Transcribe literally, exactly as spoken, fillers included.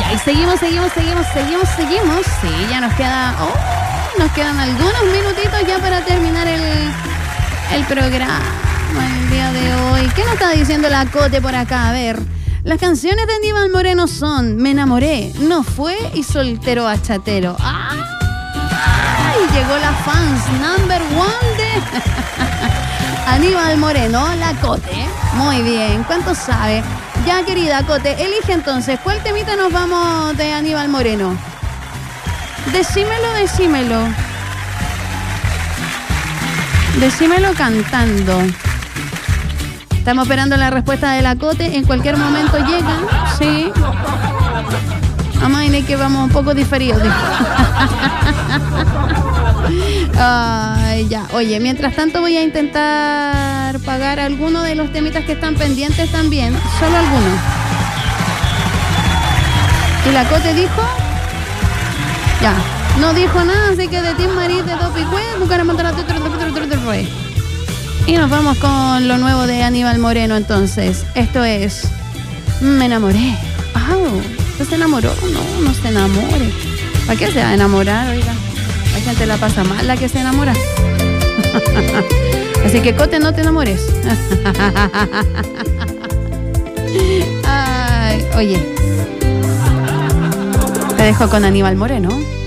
Ay, seguimos, seguimos, seguimos, seguimos, seguimos. Sí, ya nos queda... Oh, nos quedan algunos minutitos ya para terminar el, el programa el día de hoy. ¿Qué nos está diciendo la Cote por acá? A ver... Las canciones de Aníbal Moreno son Me enamoré, No fue y Soltero Bachatero. ¡Ay! Llegó la fans number one de Aníbal Moreno, la Cote. Muy bien, ¿cuánto sabe? Ya, querida Cote, elige entonces, ¿cuál temita nos vamos de Aníbal Moreno? Decímelo, decímelo. Decímelo cantando. Estamos esperando la respuesta de la Cote. En cualquier momento llegan. Sí. Vamos a ir que vamos un poco diferidos. Ay, ya. Oye, mientras tanto voy a intentar pagar algunos de los temitas que están pendientes también. Solo algunos. ¿Y la Cote dijo? Ya. No dijo nada, así que de Tim Marí, de Topicue, Bucaramanga, y nos vamos con lo nuevo de Aníbal Moreno entonces. Esto es Me enamoré. Ah, ¿usted se enamoró? No, no se enamore. ¿Para qué se va a enamorar, oiga? La gente la pasa mal la que se enamora. Así que, Cote, no te enamores. Ay, oye. Te dejo con Aníbal Moreno.